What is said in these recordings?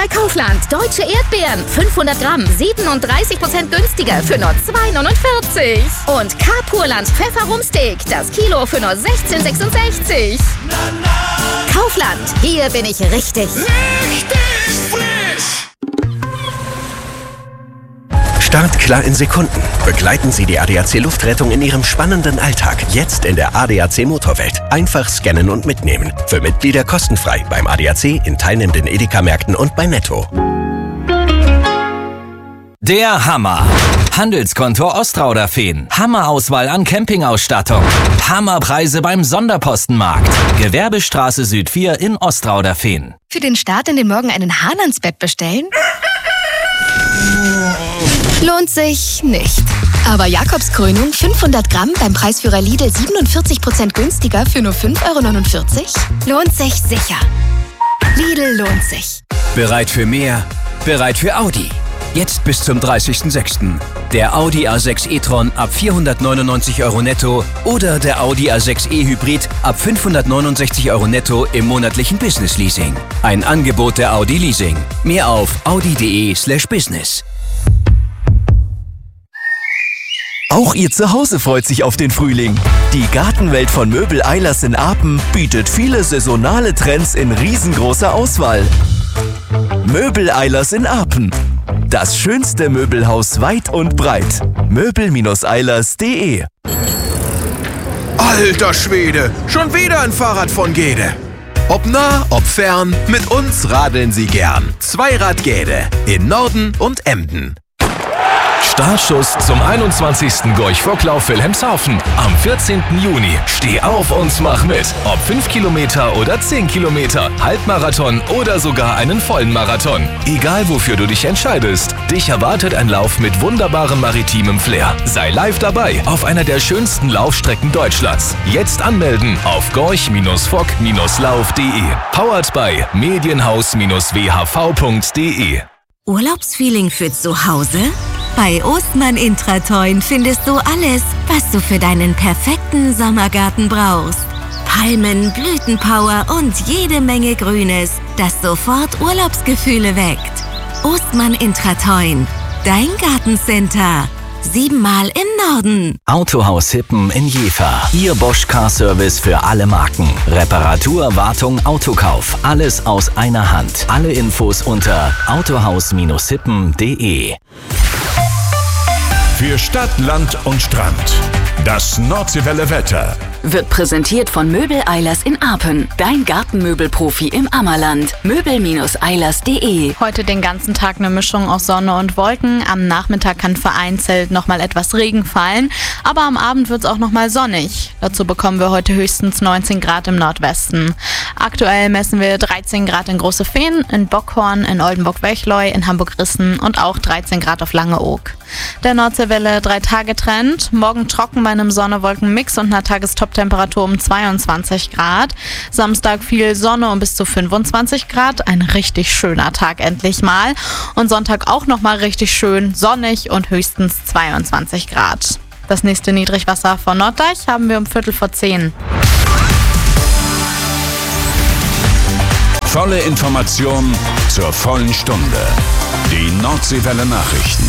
bei Kaufland. Deutsche Erdbeeren, 500 Gramm, 37% günstiger für nur 2,49. Und K-Purland Pfefferumsteak, das Kilo für nur 16,66. Kaufland, hier bin ich richtig. Richtig frisch! Startklar in Sekunden. Begleiten Sie die ADAC Luftrettung in Ihrem spannenden Alltag. Jetzt in der ADAC Motorwelt. Einfach scannen und mitnehmen. Für Mitglieder kostenfrei beim ADAC, in teilnehmenden Edeka-Märkten und bei Netto. Der Hammer. Handelskonto Ostrauderfehn. Hammerauswahl an Campingausstattung. Hammerpreise beim Sonderpostenmarkt. Gewerbestraße Süd 4 in Ostrauderfehn. Für den Start in den Morgen einen Hahn ans Bett bestellen? Lohnt sich nicht. Aber Jakobskrönung 500 Gramm beim Preisführer Lidl 47% günstiger für nur 5,49 €? Lohnt sich sicher. Lidl lohnt sich. Bereit für mehr? Bereit für Audi. Jetzt bis zum 30.06. Der Audi A6 e-tron ab 499 € netto oder der Audi A6 e-Hybrid ab 569 € netto im monatlichen Business-Leasing. Ein Angebot der Audi Leasing. Mehr auf audi.de/business. Auch Ihr Zuhause freut sich auf den Frühling. Die Gartenwelt von Möbel Eilers in Apen bietet viele saisonale Trends in riesengroßer Auswahl. Möbel Eilers in Apen. Das schönste Möbelhaus weit und breit. Möbel-eilers.de. Alter Schwede, schon wieder ein Fahrrad von Gede. Ob nah, ob fern, mit uns radeln Sie gern. Zweirad Gede in Norden und Emden. Startschuss zum 21. Gorch-Fock-Lauf Wilhelmshaven. Am 14. Juni. Steh auf und mach mit. Ob 5 Kilometer oder 10 Kilometer, Halbmarathon oder sogar einen vollen Marathon. Egal wofür du dich entscheidest, dich erwartet ein Lauf mit wunderbarem maritimem Flair. Sei live dabei auf einer der schönsten Laufstrecken Deutschlands. Jetzt anmelden auf gorch-fock-lauf.de. Powered by medienhaus-whv.de. Urlaubsfeeling für zu Hause? Bei Ostmann Intratoin findest du alles, was du für deinen perfekten Sommergarten brauchst. Palmen, Blütenpower und jede Menge Grünes, das sofort Urlaubsgefühle weckt. Ostmann Intratoin, dein Gartencenter. 7-mal im Norden. Autohaus Hippen in Jever. Ihr Bosch Car Service für alle Marken. Reparatur, Wartung, Autokauf. Alles aus einer Hand. Alle Infos unter autohaus-hippen.de. Für Stadt, Land und Strand. Das Nordseewelle Wetter. Wird präsentiert von Möbel Eilers in Apen. Dein Gartenmöbelprofi im Ammerland. Möbel-eilers.de. Heute den ganzen Tag eine Mischung aus Sonne und Wolken. Am Nachmittag kann vereinzelt nochmal etwas Regen fallen. Aber am Abend wird es auch nochmal sonnig. Dazu bekommen wir heute höchstens 19 Grad im Nordwesten. Aktuell messen wir 13 Grad in Großefehn, in Bockhorn, in Oldenburg-Wechleu, in Hamburg-Rissen und auch 13 Grad auf Langeoog. Der Nordseewelle 3-Tage-Trend. Morgen trocken bei einem Sonne-Wolken-Mix und einer Tagestop-Temperatur um 22 Grad. Samstag viel Sonne und bis zu 25 Grad. Ein richtig schöner Tag endlich mal. Und Sonntag auch nochmal richtig schön, sonnig und höchstens 22 Grad. Das nächste Niedrigwasser von Norddeich haben wir um 9:15. Volle Information zur vollen Stunde. Die Nordseewelle Nachrichten.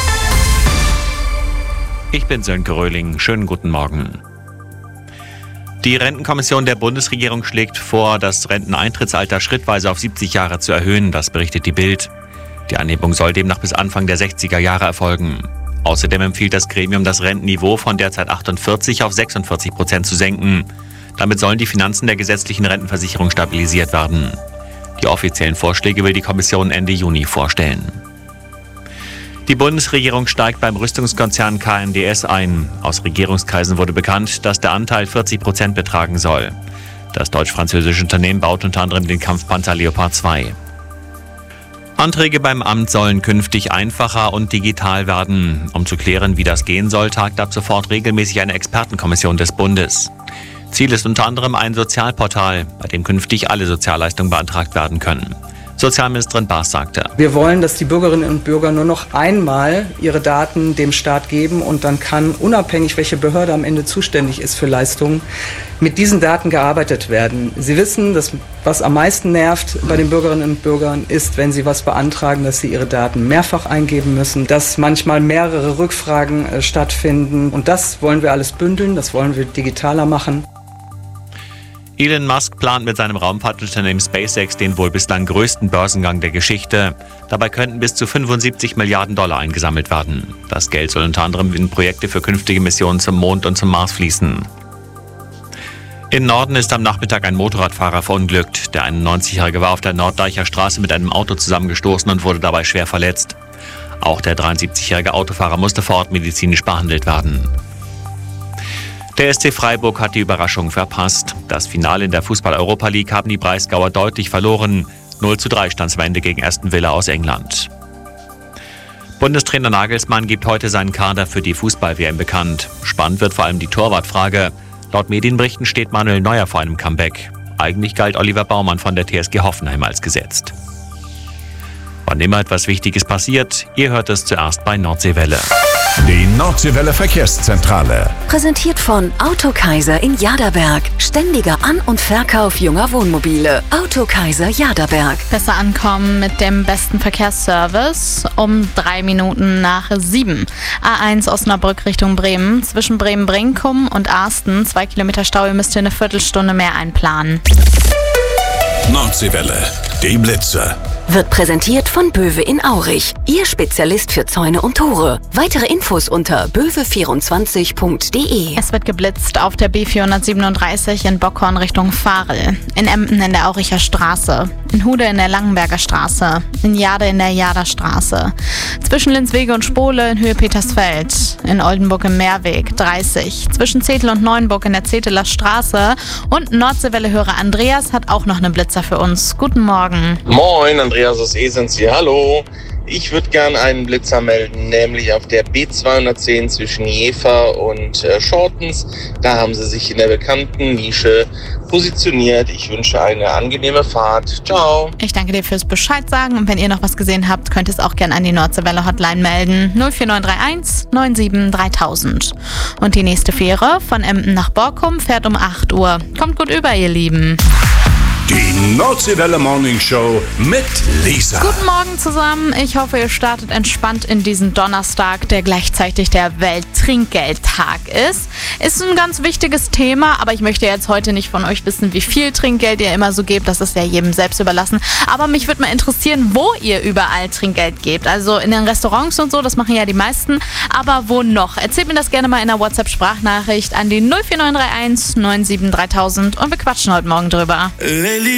Ich bin Sönke Röhling. Schönen guten Morgen. Die Rentenkommission der Bundesregierung schlägt vor, das Renteneintrittsalter schrittweise auf 70 Jahre zu erhöhen. Das berichtet die Bild. Die Anhebung soll demnach bis Anfang der 60er Jahre erfolgen. Außerdem empfiehlt das Gremium, das Rentenniveau von derzeit 48 auf 46% zu senken. Damit sollen die Finanzen der gesetzlichen Rentenversicherung stabilisiert werden. Die offiziellen Vorschläge will die Kommission Ende Juni vorstellen. Die Bundesregierung steigt beim Rüstungskonzern KNDS ein. Aus Regierungskreisen wurde bekannt, dass der Anteil 40% betragen soll. Das deutsch-französische Unternehmen baut unter anderem den Kampfpanzer Leopard 2. Anträge beim Amt sollen künftig einfacher und digital werden. Um zu klären, wie das gehen soll, tagt ab sofort regelmäßig eine Expertenkommission des Bundes. Ziel ist unter anderem ein Sozialportal, bei dem künftig alle Sozialleistungen beantragt werden können. Sozialministerin Baas sagte: Wir wollen, dass die Bürgerinnen und Bürger nur noch einmal ihre Daten dem Staat geben und dann kann, unabhängig welche Behörde am Ende zuständig ist für Leistungen, mit diesen Daten gearbeitet werden. Sie wissen, dass was am meisten nervt bei den Bürgerinnen und Bürgern ist, wenn sie was beantragen, dass sie ihre Daten mehrfach eingeben müssen, dass manchmal mehrere Rückfragen stattfinden. Und das wollen wir alles bündeln, das wollen wir digitaler machen. Elon Musk plant mit seinem Raumfahrtunternehmen SpaceX den wohl bislang größten Börsengang der Geschichte. Dabei könnten bis zu 75 Milliarden Dollar eingesammelt werden. Das Geld soll unter anderem in Projekte für künftige Missionen zum Mond und zum Mars fließen. In Norden ist am Nachmittag ein Motorradfahrer verunglückt. Der 91-Jährige war auf der Norddeicher Straße mit einem Auto zusammengestoßen und wurde dabei schwer verletzt. Auch der 73-jährige Autofahrer musste vor Ort medizinisch behandelt werden. Der SC Freiburg hat die Überraschung verpasst. Das Finale in der Fußball-Europa League haben die Breisgauer deutlich verloren. 0:3 stand es am Ende gegen Aston Villa aus England. Bundestrainer Nagelsmann gibt heute seinen Kader für die Fußball-WM bekannt. Spannend wird vor allem die Torwartfrage. Laut Medienberichten steht Manuel Neuer vor einem Comeback. Eigentlich galt Oliver Baumann von der TSG Hoffenheim als gesetzt. Wann immer etwas Wichtiges passiert, ihr hört es zuerst bei Nordseewelle. Die Nordseewelle Verkehrszentrale. Präsentiert von Autokaiser in Jaderberg. Ständiger An- und Verkauf junger Wohnmobile. Autokaiser Jaderberg. Besser ankommen mit dem besten Verkehrsservice um 3 Minuten nach 7. A1 Osnabrück Richtung Bremen. Zwischen Bremen-Brinkum und Arsten 2 Kilometer Stau. Ihr müsst hier eine Viertelstunde mehr einplanen. Nordseewelle. Die Blitze. Wird präsentiert von Böwe in Aurich. Ihr Spezialist für Zäune und Tore. Weitere Infos unter böwe24.de. Es wird geblitzt auf der B437 in Bockhorn Richtung Varel. In Emden in der Auricher Straße. In Hude in der Langenberger Straße. In Jade in der Jaderstraße. Zwischen Linswege und Spole in Höhe Petersfeld. In Oldenburg im Meerweg 30. Zwischen Zetel und Neuenburg in der Zeteler Straße. Und Nordseewelle-Hörer Andreas hat auch noch einen Blitzer für uns. Guten Morgen. Moin, Andreas aus Esens hier. Hallo. Ich würde gerne einen Blitzer melden, nämlich auf der B210 zwischen Jever und Shortens. Da haben sie sich in der bekannten Nische positioniert. Ich wünsche eine angenehme Fahrt. Ciao. Ich danke dir fürs Bescheid sagen. Und wenn ihr noch was gesehen habt, könnt ihr es auch gerne an die Nordseewelle Hotline melden. 04931 97 3000. Und die nächste Fähre von Emden nach Borkum fährt um 8 Uhr. Kommt gut über, ihr Lieben. Die Nordseewelle Morning Show mit Lisa. Guten Morgen zusammen. Ich hoffe, ihr startet entspannt in diesen Donnerstag, der gleichzeitig der Welttrinkgeldtag ist. Ist ein ganz wichtiges Thema, aber ich möchte jetzt heute nicht von euch wissen, wie viel Trinkgeld ihr immer so gebt. Das ist ja jedem selbst überlassen. Aber mich würde mal interessieren, wo ihr überall Trinkgeld gebt. Also in den Restaurants und so, das machen ja die meisten. Aber wo noch? Erzählt mir das gerne mal in einer WhatsApp-Sprachnachricht an die 04931 97 3000 und wir quatschen heute Morgen drüber.